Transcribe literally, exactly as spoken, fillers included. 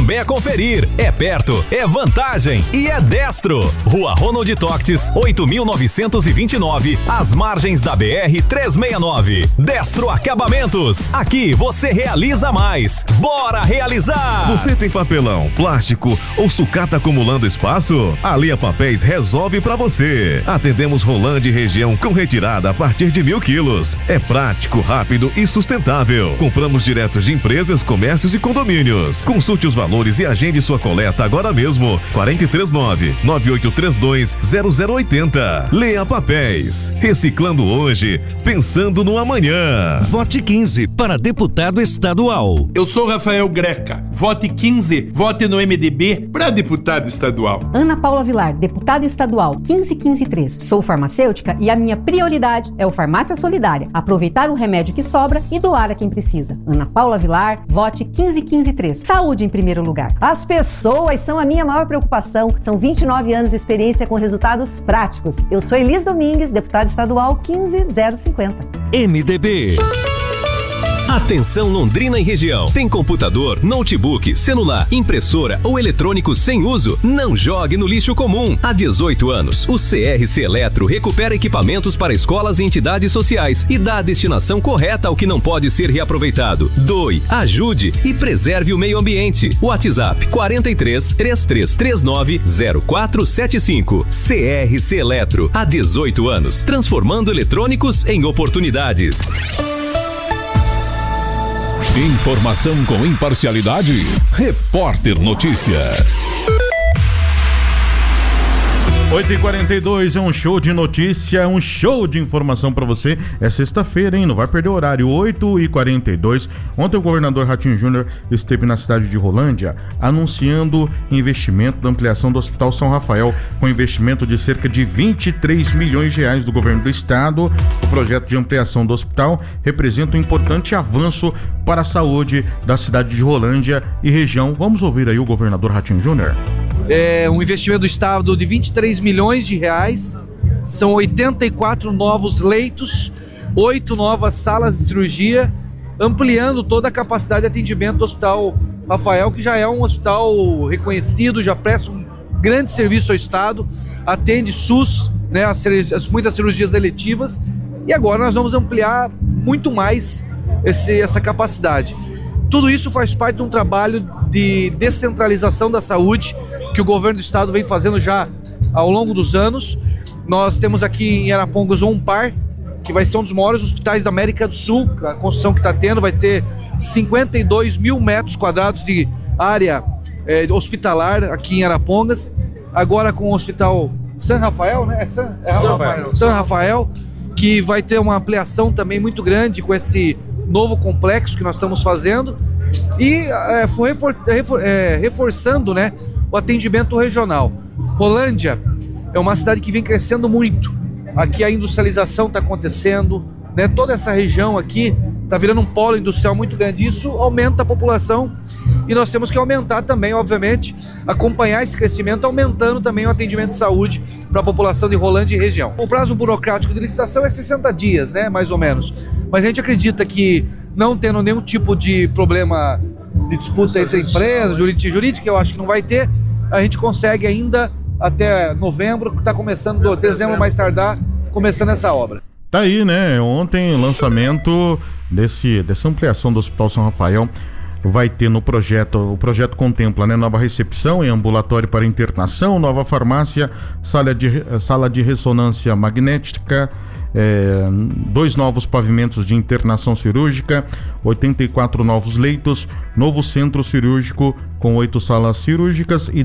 venha conferir. É perto, é vantagem e é Destro. Rua Ronald Toctes, oito mil novecentos e vinte e nove, às margens da B R trezentos e sessenta e nove. Destro Acabamentos. Aqui você realiza mais. Bora realizar! Você tem papelão, plástico ou sucata acumulando espaço? A Lea Papéis resolve pra você. Atendemos Rolândia e região com retirada a partir de mil quilos. É prático, rápido e sustentável. Compramos direto de empresas, comércios e condomínios. Consulte os valores e agende sua coleta agora mesmo. quatro três nove, nove oito três dois, zero zero oito zero. Lea Papéis. Reciclando hoje, pensando no amanhã. Vote quinze para deputado estadual. Eu sou Rafael Greca. Vote quinze. Vote no M D B para deputado estadual. Ana Paula Vilar, deputada estadual quinze quinze três. Sou farmacêutica e a minha prioridade é o Farmácia Solidária. Aproveitar o remédio que sobra e doar a quem precisa. Ana Paula Vilar, vote quinze quinze três. Saúde em primeiro lugar. As pessoas são a minha maior preocupação. São vinte e nove anos de experiência com resultados práticos. Eu sou Elis Domingues, deputada estadual quinze zero cinquenta. M D B. Atenção Londrina e região. Tem computador, notebook, celular, impressora ou eletrônico sem uso? Não jogue no lixo comum. Há dezoito anos, o C R C Eletro recupera equipamentos para escolas e entidades sociais e dá a destinação correta ao que não pode ser reaproveitado. Doe, ajude e preserve o meio ambiente. WhatsApp quatro três, três três três nove, zero quatro sete cinco. C R C Eletro. Há dezoito anos, transformando eletrônicos em oportunidades. Informação com imparcialidade. Repórter Notícia. oito e quarenta e dois é um show de notícia, um show de informação pra você. É sexta-feira, hein? Não vai perder o horário. oito e quarenta e dois. Ontem o governador Ratinho Júnior esteve na cidade de Rolândia anunciando investimento da ampliação do Hospital São Rafael, com investimento de cerca de vinte e três milhões de reais do governo do estado. O projeto de ampliação do hospital representa um importante avanço para a saúde da cidade de Rolândia e região. Vamos ouvir aí o governador Ratinho Júnior. É um investimento do estado de vinte e três milhões de reais, são oitenta e quatro novos leitos, oito novas salas de cirurgia, ampliando toda a capacidade de atendimento do Hospital Rafael, que já é um hospital reconhecido, já presta um grande serviço ao estado, atende SUS, né, as, as, muitas cirurgias eletivas, e agora nós vamos ampliar muito mais esse, essa capacidade. Tudo isso faz parte de um trabalho de descentralização da saúde que o governo do estado vem fazendo já ao longo dos anos. Nós temos aqui em Arapongas o Ompar, que vai ser um dos maiores hospitais da América do Sul. A construção que está tendo vai ter cinquenta e dois mil metros quadrados de área é, hospitalar aqui em Arapongas. Agora com o Hospital San Rafael, né? É San, é San Rafael. San Rafael, que vai ter uma ampliação também muito grande com esse novo complexo que nós estamos fazendo e é, foi refor, refor, é, reforçando, né, o atendimento regional. Rolândia é uma cidade que vem crescendo muito. Aqui a industrialização está acontecendo, né, toda essa região aqui está virando um polo industrial muito grande. Isso aumenta a população e nós temos que aumentar também, obviamente, acompanhar esse crescimento, aumentando também o atendimento de saúde para a população de Rolândia e região. O prazo burocrático de licitação é sessenta dias, né, mais ou menos. Mas a gente acredita que, não tendo nenhum tipo de problema de disputa entre empresas, jurídica e jurídica, eu acho que não vai ter, a gente consegue ainda até novembro, que está começando, dezembro mais tardar, começando essa obra. Tá aí, né? Ontem o lançamento desse, dessa ampliação do Hospital São Rafael. Vai ter no projeto, o projeto contempla, né, nova recepção em ambulatório para internação, nova farmácia, sala de, sala de ressonância magnética, é, dois novos pavimentos de internação cirúrgica, oitenta e quatro novos leitos, novo centro cirúrgico com oito salas cirúrgicas e